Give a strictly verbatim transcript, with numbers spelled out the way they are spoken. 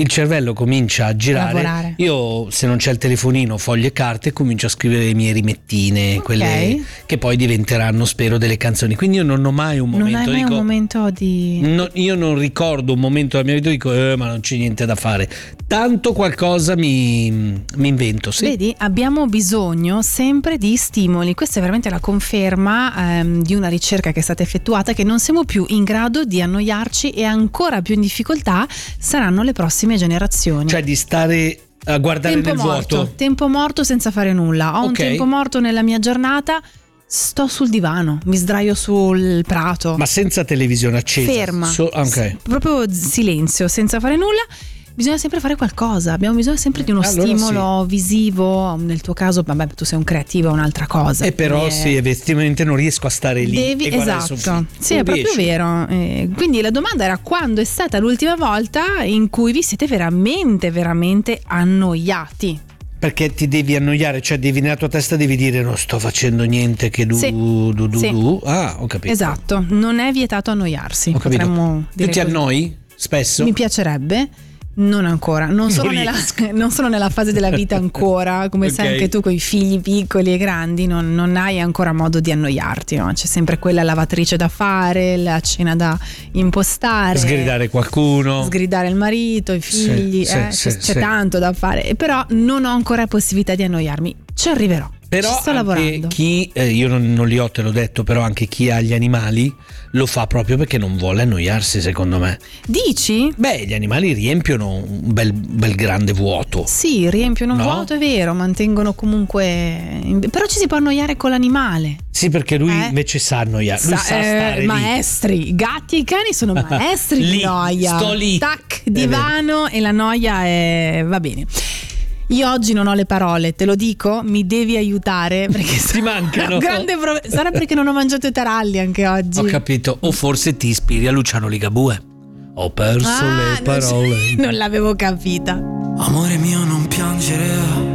il cervello comincia a girare. Lavorare. Io, se non c'è il telefonino, foglio e carte, comincio a scrivere le mie rimettine, Ok. quelle che poi diventeranno, spero, delle canzoni. Quindi io non ho mai un momento, Non hai mai dico, un momento di... no, io non ricordo un momento della mia vita, dico eh, ma non c'è niente da fare, tanto qualcosa mi, mi invento, sì. Vedi, abbiamo bisogno sempre di stimoli. Questa è veramente la conferma ehm, di una ricerca che è stata effettuata, che non siamo più in grado di annoiarci, e ancora più in difficoltà saranno le prossime generazioni. Cioè di stare a guardare tempo nel morto, vuoto. tempo morto senza fare nulla. Ho un Ok. tempo morto nella mia giornata, sto sul divano, mi sdraio sul prato, Ma senza televisione accesa. ferma, So- ah, ok. S- proprio silenzio, senza fare nulla. Bisogna sempre fare qualcosa, abbiamo bisogno sempre di uno Allora stimolo visivo. Nel tuo caso, vabbè, tu sei un creativo, è un'altra cosa. E però Quindi, sì, eh, effettivamente non riesco a stare lì. Devi, e guardare esatto, sul film. sì, Non è proprio riesci. vero. Eh, quindi la domanda era: quando è stata l'ultima volta in cui vi siete veramente, veramente annoiati? Perché ti devi annoiare, cioè devi nella tua testa devi dire non sto facendo niente che du Sì. du du Sì. du. Ah, ho capito. Esatto, non è vietato annoiarsi. Ho capito. Potremmo Tu dire ti così. annoi spesso? Mi piacerebbe. Non ancora, non sono, Non nella, riesco. non sono nella fase della vita ancora, come Ok. sai anche tu con i figli piccoli e grandi, non, non hai ancora modo di annoiarti, no? C'è sempre quella lavatrice da fare, la cena da impostare, Sgridare qualcuno. sgridare il marito, i figli, sì, eh, sì, c'è, c'è sì. tanto da fare, e però non ho ancora possibilità di annoiarmi, ci arriverò. Però Ci sto anche lavorando. chi, eh, io non, non li ho, te l'ho detto, però anche chi ha gli animali lo fa proprio perché non vuole annoiarsi, secondo me. Dici? Beh, gli animali riempiono un bel, bel grande vuoto. Sì, riempiono un No? vuoto, è vero, mantengono comunque... Però ci si può annoiare con l'animale. Sì, perché lui Eh? invece sa annoiare, lui Sa- sa eh, stare lì. maestri, i gatti e i cani sono maestri Lì, di noia. sto lì. Tac, divano, e la noia è... va bene. Io oggi non ho le parole, te lo dico, mi devi aiutare perché Ti mancano. un grande pro- sarà perché non ho mangiato i taralli anche oggi. Ho capito, o forse ti ispiri a Luciano Ligabue. Ho perso Ah, le non- parole. non l'avevo capita. Amore mio, non piangere,